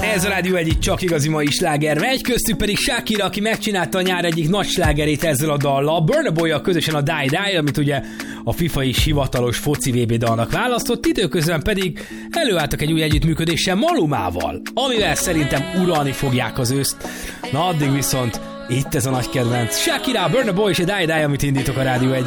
Ez a Rádió egyik csak igazi mai sláger megy, köztük pedig Shakira, aki megcsinálta a nyár egyik nagy slágerét ezzel a dallal. Burna Boy-jal közösen a Die Die, amit ugye a FIFA is hivatalos foci VB dalnak választott, időközben pedig előálltak egy új együttműködéssel Malumával, amivel szerintem uralni fogják az őszt. Na addig viszont itt ez a nagy kedvenc. Shakira, Burna Boy és a Die Die, amit indítok a Rádió 1.